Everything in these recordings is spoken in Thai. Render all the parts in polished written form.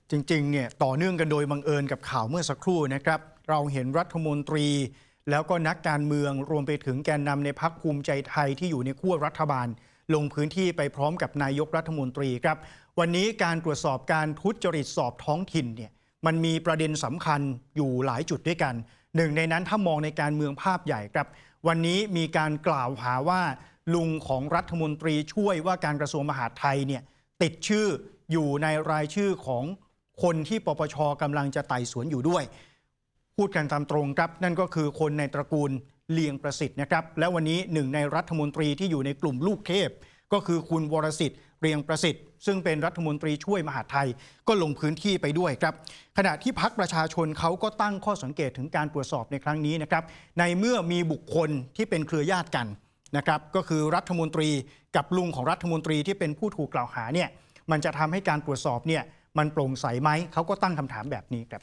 จริงๆเนี่ยต่อเนื่องกันโดยบังเอิญกับข่าวเมื่อสักครู่นะครับเราเห็นรัฐมนตรีแล้วก็นักการเมืองรวมไปถึงแกนนำในพรรคภูมิใจไทยที่อยู่ในขั้วรัฐบาลลงพื้นที่ไปพร้อมกับนายกรัฐมนตรีครับวันนี้การตรวจสอบการทุจริตสอบท้องถิ่นเนี่ยมันมีประเด็นสำคัญอยู่หลายจุดด้วยกันหนึ่งในนั้นถ้ามองในการเมืองภาพใหญ่ครับวันนี้มีการกล่าวหาว่าลุงของรัฐมนตรีช่วยว่าการกระทรวงมหาดไทยเนี่ยติดชื่ออยู่ในรายชื่อของคนที่ปปช.กำลังจะไต่สวนอยู่ด้วยพูดกันตามตรงครับนั่นก็คือคนในตระกูลเลียงประสิทธิ์นะครับและวันนี้หนึ่งในรัฐมนตรีที่อยู่ในกลุ่มลูกเทพก็คือคุณวรสิทธิ์เลียงประสิทธิ์ซึ่งเป็นรัฐมนตรีช่วยมหาดไทยก็ลงพื้นที่ไปด้วยครับขณะที่พรรคประชาชนเขาก็ตั้งข้อสังเกตถึงการตรวจสอบในครั้งนี้นะครับในเมื่อมีบุคคลที่เป็นเครือญาติกันนะครับก็คือรัฐมนตรีกับลุงของรัฐมนตรีที่เป็นผู้ถูกกล่าวหาเนี่ยมันจะทำให้การตรวจสอบเนี่ยมันโปร่งใสไหมเขาก็ตั้งคำถามแบบนี้ครับ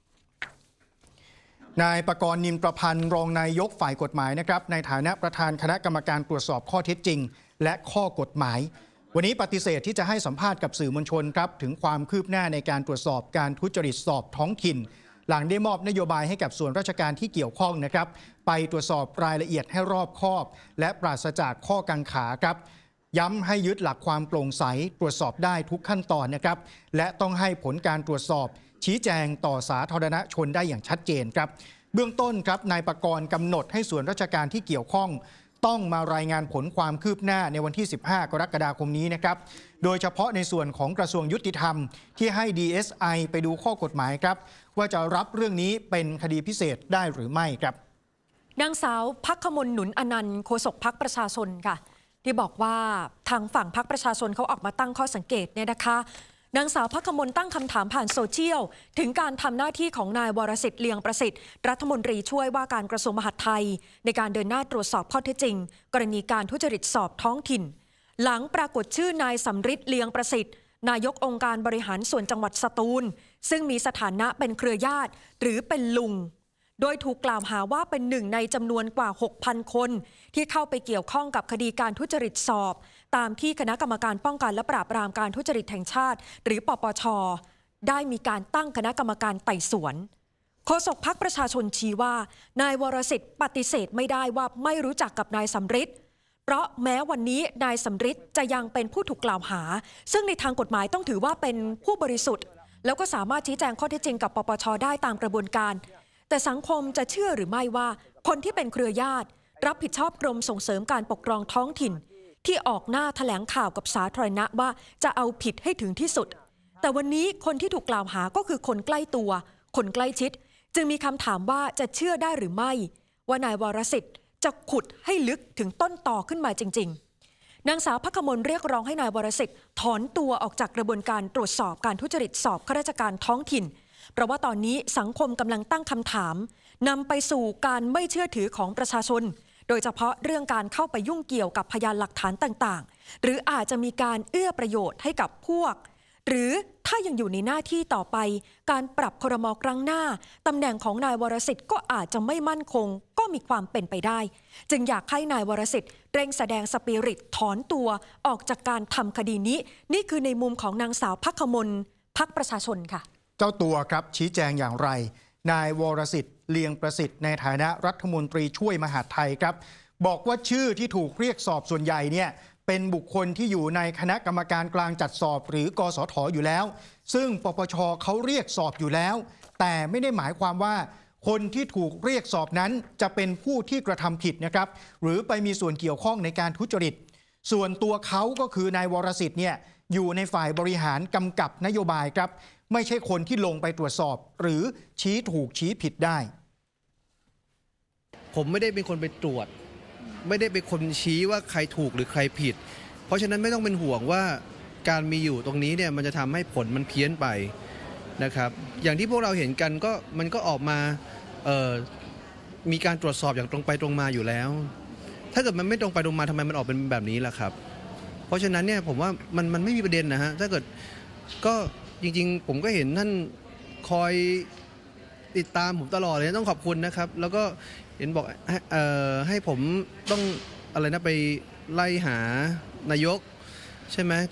นายประกรณ์ นิมประพันธ์รองนายกฝ่ายกฎหมายนะครับในฐานะประธานคณะกรรมการตรวจสอบข้อเท็จจริงและข้อกฎหมายวันนี้ปฏิเสธที่จะให้สัมภาษณ์กับสื่อมวลชนครับถึงความคืบหน้าในการตรวจสอบการทุจริตสอบท้องถิ่นหลังได้มอบนโยบายให้กับส่วนราชการที่เกี่ยวข้องนะครับไปตรวจสอบรายละเอียดให้รอบคอบและปราศจากข้อกังขาครับย้ำให้ยึดหลักความโปร่งใสตรวจสอบได้ทุกขั้นตอนนะครับและต้องให้ผลการตรวจสอบชี้แจงต่อสาธารณชนได้อย่างชัดเจนครับเบื้องต้นครับนายประกรณ์กำหนดให้ส่วนราชการที่เกี่ยวข้องต้องมารายงานผลความคืบหน้าในวันที่ 15 กรกฎาคมนี้นะครับโดยเฉพาะในส่วนของกระทรวงยุติธรรมที่ให้ DSI ไปดูข้อกฎหมายครับว่าจะรับเรื่องนี้เป็นคดีพิเศษได้หรือไม่ครับนางสาวภัคมล หนุนอนันต์โฆษกพรรคประชาชนค่ะที่บอกว่าทางฝั่งพรรคประชาชนเขาออกมาตั้งข้อสังเกตเนี่ยนะคะนางสาวภัคมลตั้งคำถามผ่านโซเชียลถึงการทำหน้าที่ของนายวรสิทธิ์เลียงประสิทธิ์รัฐมนตรีช่วยว่าการกระทรวงมหาดไทยในการเดินหน้าตรวจสอบข้อเท็จจริงกรณีการทุจริตสอบท้องถิ่นหลังปรากฏชื่อนายสำริดเลียงประสิทธิ์นายกองค์การบริหารส่วนจังหวัดสตูลซึ่งมีสถานะเป็นเครือญาติหรือเป็นลุงโดยถูกกล่าวหาว่าเป็นหนึ่งในจำนวนกว่า 6,000 คนที่เข้าไปเกี่ยวข้องกับคดีการทุจริตสอบตามที่คณะกรรมการป้องกันและปราบปรามการทุจริตแห่งชาติหรือปปช.ได้มีการตั้งคณะกรรมการไต่สวนโฆษกพรรคประชาชนชี้ว่านายวรสิทธิ์ปฏิเสธไม่ได้ว่าไม่รู้จักกับนายสำริดเพราะแม้วันนี้นายสำริดจะยังเป็นผู้ถูกกล่าวหาซึ่งในทางกฎหมายต้องถือว่าเป็นผู้บริสุทธิ์แล้วก็สามารถชี้แจงข้อเท็จจริงกับปปช.ได้ตามกระบวนการแต่สังคมจะเชื่อหรือไม่ว่าคนที่เป็นเครือญาติรับผิดชอบกรมส่งเสริมการปกครองท้องถิ่นที่ออกหน้าแถลงข่าวกับสาธารณะว่าจะเอาผิดให้ถึงที่สุดแต่วันนี้คนที่ถูกกล่าวหาก็คือคนใกล้ตัวคนใกล้ชิดจึงมีคำถามว่าจะเชื่อได้หรือไม่ว่านายวรสิทธิ์จะขุดให้ลึกถึงต้นตอขึ้นมาจริงๆนางสาวภัคมลเรียกร้องให้นายวรสิทธิ์ถอนตัวออกจากกระบวนการตรวจสอบการทุจริตสอบข้าราชการท้องถิ่นเพราะว่าตอนนี้สังคมกำลังตั้งคำถามนำไปสู่การไม่เชื่อถือของประชาชนโดยเฉพาะเรื่องการเข้าไปยุ่งเกี่ยวกับพยานหลักฐานต่างๆหรืออาจจะมีการเอื้อประโยชน์ให้กับพวกหรือถ้ายังอยู่ในหน้าที่ต่อไปการปรับครม.ครั้งหน้าตำแหน่งของนายวรสิทธิ์ก็อาจจะไม่มั่นคงก็มีความเป็นไปได้จึงอยากให้นายวรสิทธิ์เร่งแสดงสปิริตถอนตัวออกจากการทำคดีนี้นี่คือในมุมของนางสาวภัคมลพรรคประชาชนค่ะเจ้าตัวครับชี้แจงอย่างไรนายวรสิทธิ์เลียงประสิทธิ์ในฐานะรัฐมนตรีช่วยมหาดไทยครับบอกว่าชื่อที่ถูกเรียกสอบส่วนใหญ่เนี่ยเป็นบุคคลที่อยู่ในคณะกรรมการกลางจัดสอบหรือกสท.อยู่แล้วซึ่งปปช.เขาเรียกสอบอยู่แล้วแต่ไม่ได้หมายความว่าคนที่ถูกเรียกสอบนั้นจะเป็นผู้ที่กระทำผิดนะครับหรือไปมีส่วนเกี่ยวข้องในการทุจริตส่วนตัวเขาก็คือนายวรสิทธิ์เนี่ยอยู่ในฝ่ายบริหารกำกับนโยบายครับไม่ใช่คนที่ลงไปตรวจสอบหรือชี้ถูกชี้ผิดได้ผมไม่ได้เป็นคนไปตรวจไม่ได้เป็นคนชี้ว่าใครถูกหรือใครผิดเพราะฉะนั้นไม่ต้องเป็นห่วงว่าการมีอยู่ตรงนี้เนี่ยมันจะทำให้ผลมันเพี้ยนไปนะครับอย่างที่พวกเราเห็นกันก็มันก็ออกมามีการตรวจสอบอย่างตรงไปตรงมาอยู่แล้วถ้าเกิดมันไม่ตรงไปตรงมาทำไมมันออกเป็นแบบนี้ล่ะครับเพราะฉะนั้นเนี่ยผมว่ามันไม่มีประเด็นนะฮะถ้าเกิดก็จริงๆผมก็เห็นท่านคอยติดตามผมตลอดเลยต้องขอบคุณนะครับแล้วก็เห็นบอกให้ผมต้องอะไรนะไปไล่หานายกใช่ไหม